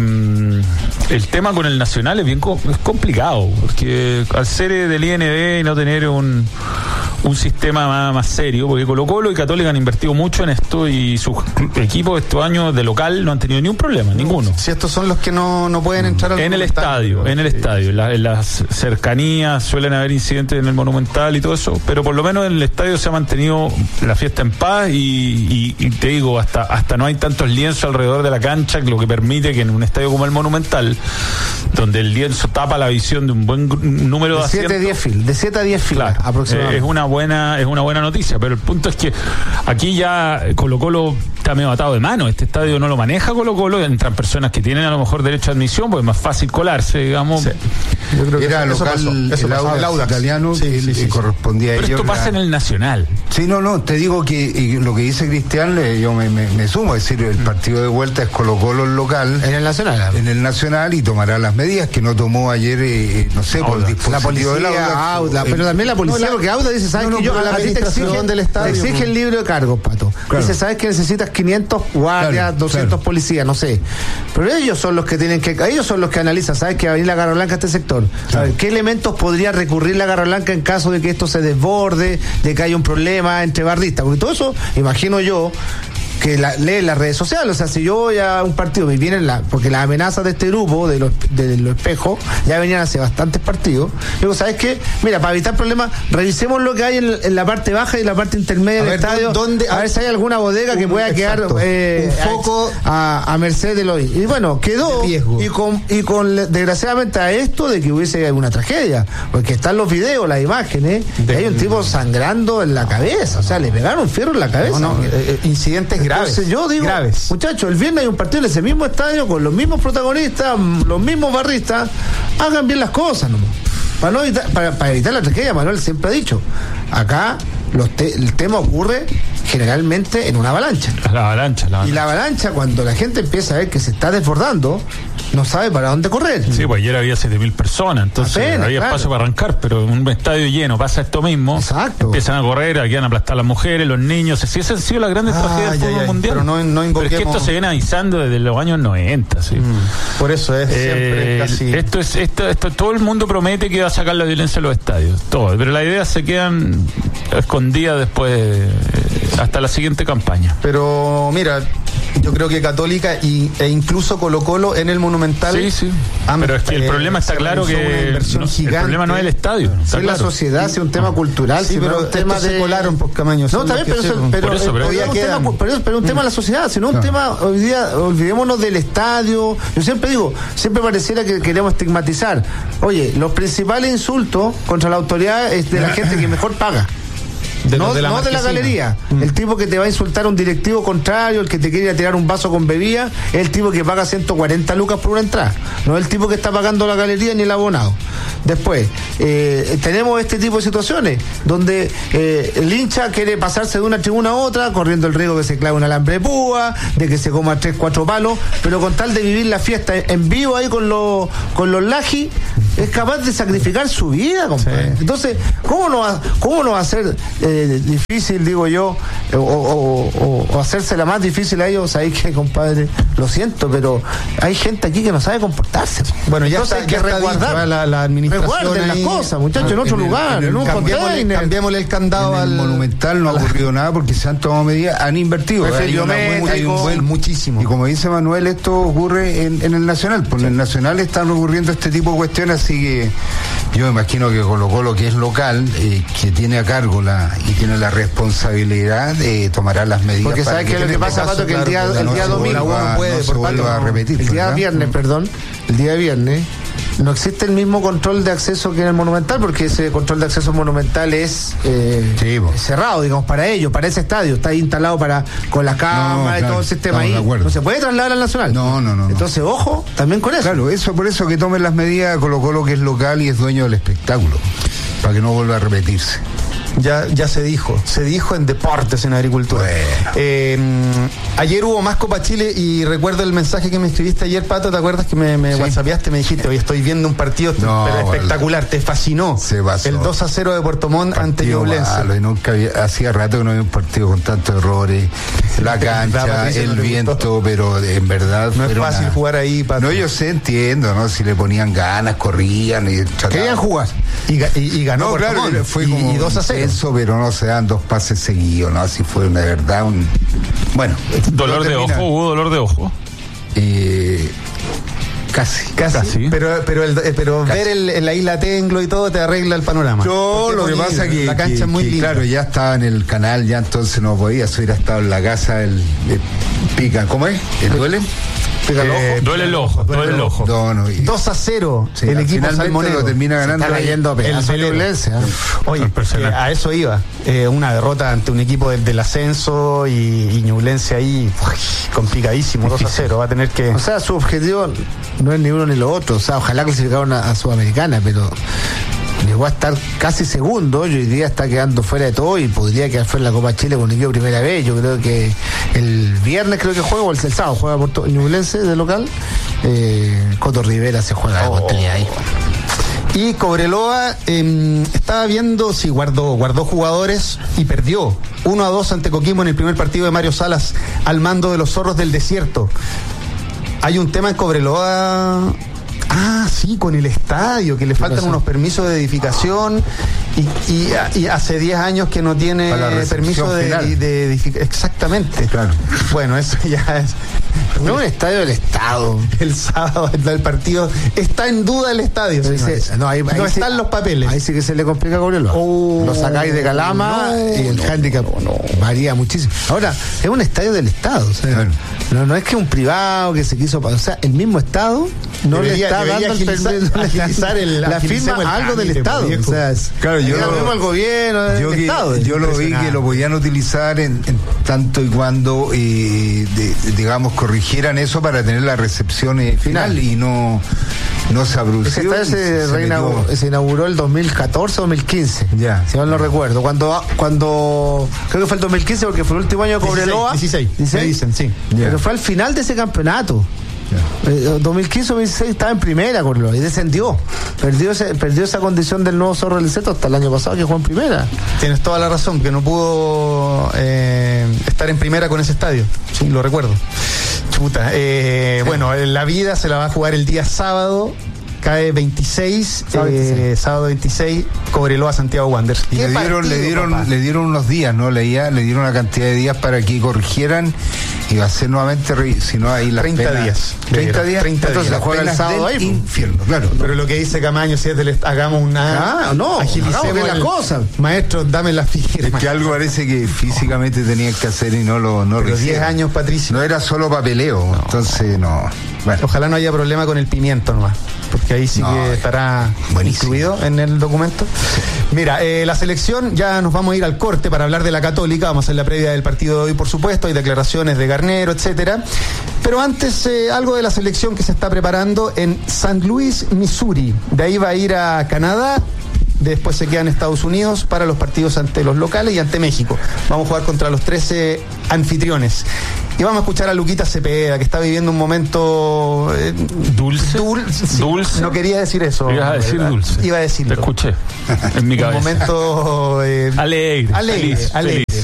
el tema con el Nacional es bien es complicado, porque al ser del I N D y no tener un un sistema más, más serio, porque Colo Colo y Católica han invertido mucho en esto y sus equipos estos años de local no han tenido ni un problema, ninguno. Si estos son los que no, no pueden entrar al en el estadio, en el sí. estadio, en, la, en las cercanías suelen haber incidentes en el Monumental y todo eso, pero por lo menos en el estadio se ha mantenido la fiesta en paz y, y, y te digo, hasta hasta no hay tantos lienzos alrededor de la cancha, lo que permite que en un estadio como el Monumental, donde el lienzo tapa la visión de un buen número de, de asientos, siete a diez fil, de siete a diez filas, claro, aproximadamente. Es una buena, es una buena noticia, pero el punto es que aquí ya Colo Colo está medio atado de mano, este estadio no lo maneja Colo Colo, entran personas que tienen a lo mejor derecho a admisión, pues es más fácil colarse, digamos. Sí. Yo creo que era eso, local, eso pasó, eso el, Audax, el Audax italiano, sí, que, sí, sí, que correspondía pero a ellos. Pero esto pasa la... en el Nacional. Sí, no, no, te digo que y lo que dice Cristian, yo me, me, me sumo, es decir, el partido de vuelta es Colo Colo el local. En el Nacional. En el Nacional y tomará las medidas que no tomó ayer, eh, no sé, por el dispositivo la policía, del Audax. Audax, pero también la policía, no, la, porque Audax dice, ¿sabes no, que no, yo? La a ti te exigen, del estadio, te exigen el libro de cargos, Pato. Claro. Dice, ¿sabes que necesitas quinientos guardias, claro, doscientos claro. policías? No sé. Pero ellos son los que tienen que, ellos son los que analizan, ¿sabes que va a venir la Garra Blanca a este sector? Claro. A ver, ¿qué elementos podría recurrir la Garra Blanca en caso de que esto se desborde, de que haya un problema entre barristas? Porque todo eso, imagino yo, que la, lee las redes sociales, o sea, si yo voy a un partido y vienen la, porque las amenazas de este grupo, de los, de los espejos, ya venían hace bastantes partidos, digo, ¿sabes qué? Mira, para evitar problemas, revisemos lo que hay en, en la parte baja y la parte intermedia a del ver, estadio, ¿dónde, a, a ver si hay alguna bodega un, que pueda exacto, quedar eh, un foco a, a merced de lo... Y bueno, quedó, y con, y con desgraciadamente a esto de que hubiese una tragedia, porque están los videos, las imágenes, de, y hay un tipo sangrando en la cabeza, o sea, le pegaron un fierro en la cabeza. No, no, eh, incidentes graves. Entonces yo digo, graves. Muchachos, el viernes hay un partido en ese mismo estadio con los mismos protagonistas, los mismos barristas, hagan bien las cosas nomás. Para, no evitar, para, para evitar la tragedia, Manuel siempre ha dicho, acá los te, el tema ocurre generalmente en una avalancha. La avalancha, la avalancha. Y la avalancha, cuando la gente empieza a ver que se está desbordando, no sabe para dónde correr. Sí, pues ayer había siete mil personas, entonces apenas, había claro. espacio para arrancar, pero en un estadio lleno pasa esto mismo. Exacto. Empiezan a correr, aquí van a aplastar las mujeres, los niños. Sí, esas han sido las grandes ah, tragedias del fútbol ay, mundial. Pero, no, no pero es que esto se viene avisando desde los años noventa. ¿Sí? Mm, por eso es siempre eh, casi... Esto es, esto, esto, todo el mundo promete que va a sacar la violencia de los estadios, todo, pero las ideas se quedan escondidas después, eh, hasta la siguiente campaña. Pero mira, yo creo que Católica y, e incluso Colo Colo en el Monumental. Sí, sí. Pero es que el eh, problema está claro que no, el problema no es el estadio. Si es la sociedad, si es un tema cultural, sí, si pero no un tema de se colaron por Camaño. No, también, pero, eso, pero, por eso, pero, pero, un tema, pero, pero un tema de la sociedad, sino un claro. tema, hoy día, olvidémonos del estadio. Yo siempre digo, siempre pareciera que queremos estigmatizar. Oye, los principales insultos contra la autoridad es de la gente que mejor paga. De no, de la, no de la galería. Mm. El tipo que te va a insultar a un directivo contrario, el que te quiere ir a tirar un vaso con bebida, es el tipo que paga ciento cuarenta lucas por una entrada. No es el tipo que está pagando la galería ni el abonado. Después, eh, tenemos este tipo de situaciones donde eh, el hincha quiere pasarse de una tribuna a otra, corriendo el riesgo que se clave un alambre de púa, de que se coma tres, cuatro palos, pero con tal de vivir la fiesta en vivo ahí con los con los lajis, es capaz de sacrificar su vida, compadre. Sí. Entonces, ¿cómo no va, cómo no va a ser eh, difícil, digo yo, o, o, o, o hacérsela más difícil a ellos. Ahí que, compadre, lo siento, pero hay gente aquí que no sabe comportarse. Bueno, ya entonces está, hay que ya resguardar dicho, la, la administración resguarden ahí, las cosas, muchachos, en otro en el, lugar, en, el, en un cambiémosle, cambiémosle el candado en el al Monumental. No ha ocurrido nada porque se han tomado medidas, han invertido. Hay, una, hay un buen, muchísimo. Y como dice Manuel, esto ocurre en, en el Nacional. Por sí. En el Nacional están ocurriendo este tipo de cuestiones, así que yo me imagino que Colo Colo, que es local, eh, que tiene a cargo la y tiene la responsabilidad, eh, tomará las medidas. Porque sabes que, que lo que pasa, Pato, que el día, el día domingo no puede, no por Pato, a repetir, el día ¿verdad? viernes, perdón, el día viernes no existe el mismo control de acceso que en el Monumental, porque ese control de acceso monumental es eh, sí, cerrado, digamos, para ellos, para ese estadio, está ahí instalado para con las cámaras no, claro, y todo el sistema ahí. No se puede trasladar al Nacional. No, no, no. Entonces, no. ojo, también con eso. Claro, eso por eso que tomen las medidas Colo Colo, que es local y es dueño del espectáculo, para que no vuelva a repetirse. Ya, ya se dijo, se dijo en deportes, en agricultura. Bueno. Eh, ayer hubo más Copa Chile y recuerdo el mensaje que me escribiste ayer, Pato, ¿te acuerdas que me, me sí. whatsappeaste? Me dijiste, hoy estoy viendo un partido no, espectacular, te fascinó. Se pasó. El dos a cero de Puerto Montt ante Ñublense. Y nunca había, hacía rato que no había un partido con tantos errores, la cancha, el no viento, gustó. Pero en verdad no es fácil una... jugar ahí, Pato. No, yo sé, entiendo, ¿no? Si le ponían ganas, corrían y trataban. Querían jugar. Y, y, y ganó no, Puerto claro, Montt. Fue como y, y dos a cero. Eso, pero no se dan dos pases seguidos, ¿no? Así fue de verdad un... Bueno. ¿Dolor de ojo? ¿Hubo dolor de ojo? Eh... Casi, casi, casi. Pero, pero, el, pero casi. Ver el, el, la isla Tenglo y todo te arregla el panorama. Yo lo que bonito, pasa que, la cancha que, es muy que, linda. Claro, ya estaba en el canal, ya entonces no podía, si hubiera estado en la casa, el, el pica, ¿cómo es? ¿El duele? Pica el ojo. Eh, duele el ojo, duele el ojo. No, no, y, dos a cero, sí, el equipo salmonero lo termina ganando. Se está cayendo el Ñublense. ¿eh? Oye, a eso iba. Eh, una derrota ante un equipo del, del ascenso y, y Ñublense ahí uy, complicadísimo, dos a cero. Va a tener que. O sea, su objetivo no es ni uno ni lo otro. O sea, ojalá clasificaron a, a Sudamericana, pero llegó a estar casi segundo y hoy día está quedando fuera de todo y podría quedar fuera de la Copa Chile con un equipo primera vez. Yo creo que el viernes creo que juega, o el, el sábado juega por Ñublense de local. Eh, Coto Rivera se juega oh. de continuidad ahí. Y Cobreloa eh, estaba viendo si sí, guardó, guardó jugadores y perdió uno a dos ante Coquimbo en el primer partido de Mario Salas al mando de los Zorros del Desierto. Hay un tema en Cobreloa. Ah, sí, con el estadio, que le faltan unos permisos de edificación y, y, y hace diez años que no tiene permiso de, de, de edificación. Exactamente. Claro. Bueno, eso ya es. No, un estadio del Estado. El sábado del partido. Está en duda el estadio. Dice, no, ahí, no ahí están se, los papeles. Ahí sí que se le complica a Cobreloa. Oh, lo sacáis de Calama no, y el no, handicap no, no. varía muchísimo. Ahora, es un estadio del Estado. O sea, claro. no, no es que un privado que se quiso. O sea, el mismo Estado no debería, le está dando agilizar, el permiso. Agilizar el, la firma el algo del Estado. O sea, es, claro, yo lo, el gobierno del yo que, Estado. Yo lo vi que lo podían utilizar en, en tanto y cuando, eh, de, digamos, corrigieran eso para tener la recepción eh, final, final y no, no se abrució. Ese se, se, reinauguró, se inauguró el dos mil catorce o dos mil quince. Ya. Si mal no recuerdo. Cuando, cuando creo que fue el dos mil quince porque fue el último año de Cobreloa. dieciséis, dieciséis, me dicen, sí. Ya. Pero fue al final de ese campeonato. Eh, dos mil quince o dos mil dieciséis estaba en primera Cobreloa y descendió. Perdió, ese, perdió esa condición del nuevo Zorro del Desierto hasta el año pasado que jugó en primera. Tienes toda la razón, que no pudo eh, estar en primera con ese estadio. Sí, lo recuerdo. Chuta. Eh, sí. Bueno, la vida se la va a jugar el día sábado. Cae veintiséis, sábado, eh, veintiséis. Sábado veintiséis, Cobreloa Santiago Wanderers. Y le dieron, partido, le dieron, le dieron unos días, ¿no? Leía, le dieron una cantidad de días para que corrigieran y va a ser nuevamente, si no hay las treinta penas, días. treinta días. treinta entonces días. la juega el sábado ahí. Infierno, claro. Pero lo que dice Camaño, si es del hagamos una. Ah, no, agilicemos la cosa. Maestro, dame la firma. Es que algo parece que físicamente tenían que hacer y no lo no Pero diez años, Patricio. No era solo papeleo, no. Entonces no. Bueno. Ojalá no haya problema con el pimiento nomás, porque ahí sí no, que estará buenísimo. Incluido en el documento. Mira, eh, la selección, ya nos vamos a ir al corte para hablar de la Católica, vamos a hacer la previa del partido de hoy, por supuesto, hay declaraciones de Garnero, etcétera. Pero antes, eh, algo de la selección que se está preparando en Saint Louis, Missouri. De ahí va a ir a Canadá. Después se queda en Estados Unidos para los partidos ante los locales y ante México. Vamos a jugar contra los trece anfitriones. Y vamos a escuchar a Luquita Cepeda, que está viviendo un momento... Eh, ¿Dulce? Dul- sí, ¿Dulce? No quería decir eso. Ibas a decir dulce. Iba a decirlo. Te escuché en mi cabeza. Un momento... Eh, alegre. Alegre, feliz, alegre. Feliz.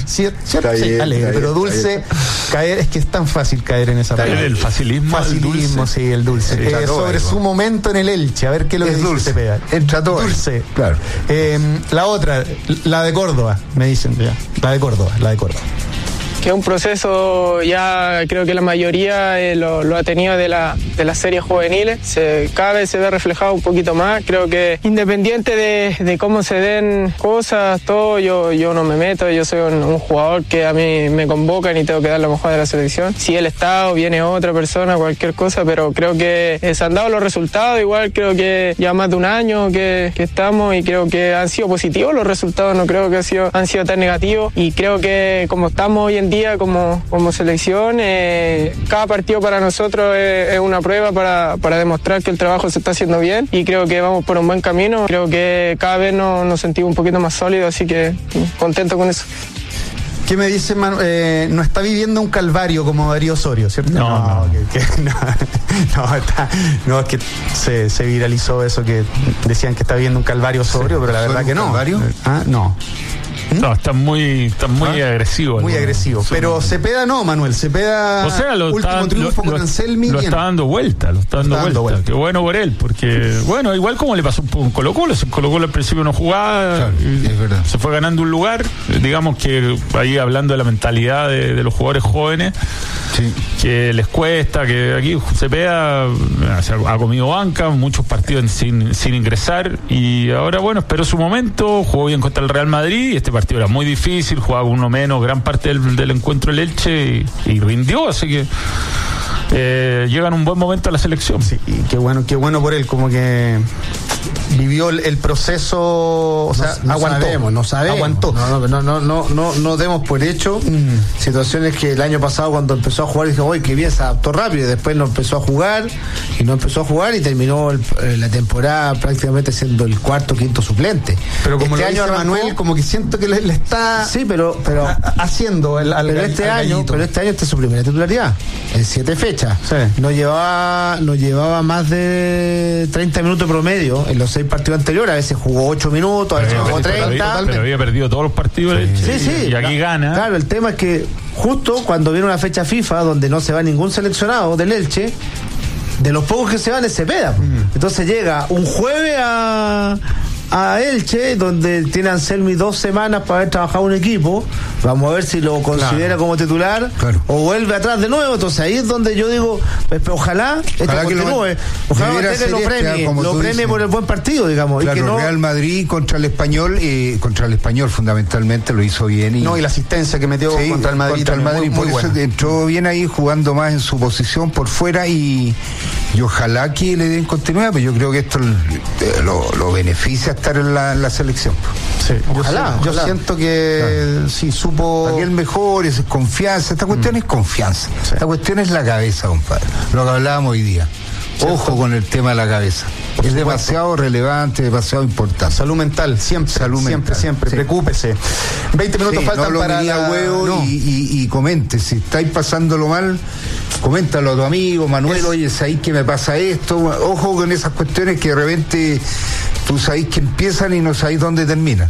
¿Cierto? ¿Cierto? Está Sí, bien, alegre, está pero bien, dulce, está caer, es que es tan fácil caer en esa palabra. El facilismo. Facilismo, el sí, el dulce. Sí, Eh, entra todo sobre ahí, su ¿no? momento en el Elche, a ver qué es lo que Es dice dulce. Cepeda. Entra todo ahí. Dulce. Claro. Eh, la otra, la de Córdoba, me dicen ya. La de Córdoba, la de Córdoba. Que es un proceso ya creo que la mayoría eh, lo, lo ha tenido de, la, de las series juveniles. Se, cada vez se ve reflejado un poquito más. Creo que independiente de, de cómo se den cosas, todo, yo, yo no me meto. Yo soy un, un jugador que a mí me convocan y tengo que dar lo mejor de la selección. Si el Estado viene otra persona, cualquier cosa, pero creo que eh, se han dado los resultados. Igual creo que ya más de un año que, que estamos y creo que han sido positivos los resultados. No creo que han sido, han sido tan negativos y creo que como estamos hoy en día como, como selección, eh, cada partido para nosotros es, es una prueba para, para demostrar que el trabajo se está haciendo bien y creo que vamos por un buen camino. Creo que cada vez nos, nos sentimos un poquito más sólidos, así que contento con eso. ¿Qué me dice Manu? Eh, no está viviendo un calvario como Darío Osorio, ¿cierto? No, no, no. Que, que, no, no, está, no, es que se, se viralizó eso que decían que está viviendo un calvario Osorio, Sí, pero la verdad ¿Osorio que no. calvario? Ah, no. No, está muy, está muy ¿Ah? agresivo. Muy ¿no? agresivo. Sí. Pero Cepeda no, Manuel. Cepeda, O sea, lo último está, triunfo lo, con lo- Anselmi. lo bien. está dando vuelta, lo está dando, Está dando vuelta. vuelta. Qué bueno por él, porque, bueno, igual como le pasó un poco con Colo Colo, Colo Colo al principio no jugaba, Claro, y es verdad. se fue ganando un lugar, digamos que ahí hablando de la mentalidad de, de los jugadores jóvenes, Sí. que les cuesta, que aquí Cepeda se ha, ha comido banca, muchos partidos sin, sin ingresar, y ahora, bueno, esperó su momento, jugó bien contra el Real Madrid, y este partido era muy difícil, jugaba con uno menos gran parte del, del encuentro el Elche, y, y rindió, así que eh, llega en un buen momento a la selección. Sí, y qué bueno, qué bueno por él, como que vivió el, el proceso, o sea, no, no aguantó. sabemos, no sabemos. Aguantó. No, no, no, no, no, no demos por hecho Mm. situaciones que el año pasado cuando empezó a jugar dije, oye, qué bien, se adaptó rápido, y después no empezó a jugar, y no empezó a jugar y terminó el- eh, la temporada prácticamente siendo el cuarto, quinto suplente. Pero como este lo año dice arrancó- Manuel, como que siento que le, le está Sí, pero, pero, a- a- haciendo el, al, pero al- este al año, gallito. pero este año esta es su primera titularidad, en siete fechas. Sí. No llevaba, no llevaba más de treinta minutos promedio en los seis partidos anteriores, a veces jugó ocho minutos, a veces jugó pero, treinta. había, pero había perdido todos los partidos el Elche, Sí, sí. y aquí gana. Claro, el tema es que justo cuando viene una fecha FIFA donde no se va ningún seleccionado del Elche, de los pocos que se van es Cepeda. Entonces llega un jueves a, a Elche, donde tiene Anselmi dos semanas para haber trabajado un equipo. Vamos a ver si lo considera Claro. como titular Claro. o vuelve atrás de nuevo. Entonces ahí es donde yo digo, pues, pues, ojalá, esto Ojalá que lo- continúe. Ojalá debiera mantenga y lo ser este, premie, como lo tú premie dices. por el buen partido, digamos. Claro, y que no, Real Madrid contra el Español, eh, contra el Español fundamentalmente lo hizo bien. Y, No, y la asistencia que metió Sí, contra el Madrid. contra el también, Madrid, muy, muy por eso buena. entró bien ahí jugando más en su posición por fuera y, y ojalá que le den continuidad, pero yo creo que esto eh, lo, lo beneficia estar en la, en la selección. Sí, yo Ojalá, sé- yo, ojalá. siento que sí supo. Para que el mejor es confianza, esta cuestión es confianza, Sí. esta cuestión es la cabeza, compadre, lo que hablábamos hoy día. Ojo con el tema de la cabeza, Por es supuesto. demasiado relevante, demasiado importante. Salud mental, siempre, Salud siempre, mental, siempre, sí. preocúpese. veinte minutos Sí, faltan no lo para miría la... huevo no. y, y, y comente, si estáis pasándolo mal, coméntalo a tu amigo, Manuel, Es- oye, ¿sabéis que me pasa esto? Ojo con esas cuestiones que de repente tú sabéis que empiezan y no sabéis dónde terminan.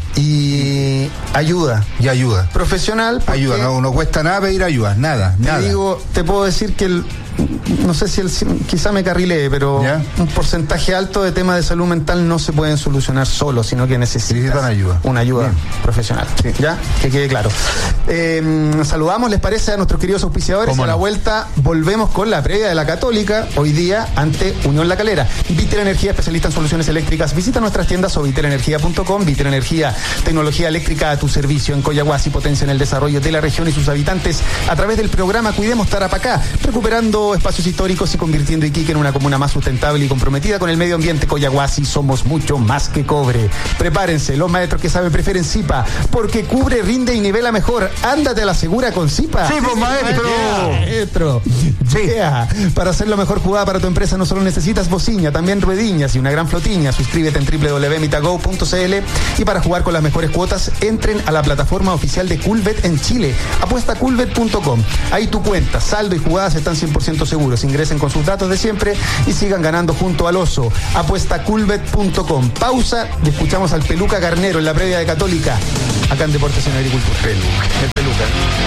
Y ayuda Y ayuda. profesional. porque Ayuda, no, no cuesta nada pedir ayuda, nada, Te nada. digo, te puedo decir que el, no sé si el, quizá me carrilee, pero ¿Ya? un porcentaje alto de temas de salud mental no se pueden solucionar solos, sino que necesitan Necesitan ayuda. una ayuda Bien. profesional. ¿Ya? Que quede claro. Eh, saludamos, ¿les parece? A nuestros queridos auspiciadores. ¿Cómo A la no? vuelta volvemos con la previa de la Católica, hoy día ante Unión La Calera. Vitel Energía, especialista en soluciones eléctricas. Visita nuestras tiendas o vitel energía punto com. Vitel Energía, tecnología eléctrica a tu servicio en Coyahuasi, potencia en el desarrollo de la región y sus habitantes a través del programa Cuidemos Tarapacá, recuperando espacios históricos y convirtiendo Iquique en una comuna más sustentable y comprometida con el medio ambiente. Coyahuasi, somos mucho más que cobre. Prepárense, los maestros que saben prefieren Zipa, porque cubre, rinde y nivela mejor. Ándate a la segura con Zipa. Sí, pues, maestro. Yeah, maestro. Yeah. Para hacer la mejor jugada para tu empresa no solo necesitas bocina, también ruediñas y una gran flotiña. Suscríbete en doble u doble u doble u punto mitago punto c l y para jugar con las mejores cuotas entren a la plataforma oficial de Coolbet en Chile. Apuesta coolbet punto com. Ahí tu cuenta, saldo y jugadas están cien por ciento seguros. Ingresen con sus datos de siempre y sigan ganando junto al oso. Apuesta coolbet punto com. Pausa y escuchamos al Peluca Carnero en la previa de Católica. acá en Deportes en Agricultura. El peluca.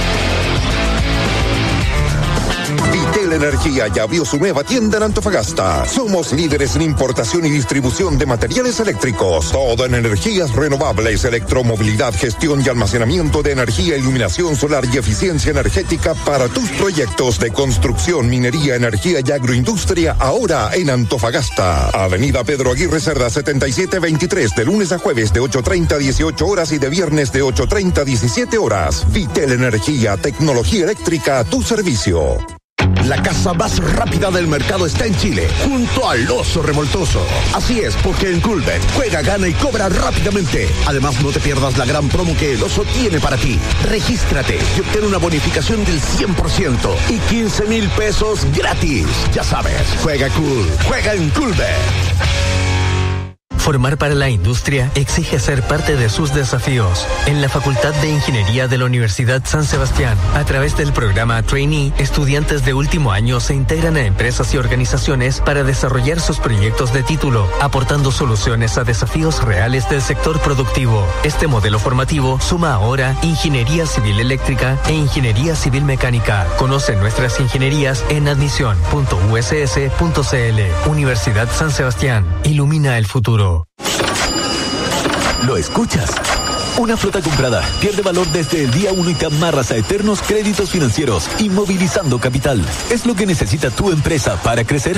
Vitel Energía ya abrió su nueva tienda en Antofagasta. Somos líderes en importación y distribución de materiales eléctricos. Todo en energías renovables, electromovilidad, gestión y almacenamiento de energía, iluminación solar y eficiencia energética para tus proyectos de construcción, minería, energía y agroindustria, ahora en Antofagasta. Avenida Pedro Aguirre Cerda setenta y siete veintitrés, de lunes a jueves de ocho treinta a dieciocho horas y de viernes de ocho treinta a diecisiete horas. Vitel Energía, tecnología eléctrica a tu servicio. La casa más rápida del mercado está en Chile, junto al Oso Revoltoso. Así es, porque en Coolbet juega, gana y cobra rápidamente. Además, no te pierdas la gran promo que el Oso tiene para ti. Regístrate y obtén una bonificación del cien por ciento y quince mil pesos gratis. Ya sabes, juega cool, juega en Coolbet. Formar para la industria exige ser parte de sus desafíos. En la Facultad de Ingeniería de la Universidad San Sebastián, a través del programa Trainee, estudiantes de último año se integran a empresas y organizaciones para desarrollar sus proyectos de título, aportando soluciones a desafíos reales del sector productivo. Este modelo formativo suma ahora Ingeniería Civil Eléctrica e Ingeniería Civil Mecánica. Conoce nuestras ingenierías en admisión punto u s s punto c l. Universidad San Sebastián. Ilumina el futuro. ¿Lo escuchas? Una flota comprada pierde valor desde el día uno y te amarras a eternos créditos financieros, inmovilizando capital. ¿Es lo que necesita tu empresa para crecer?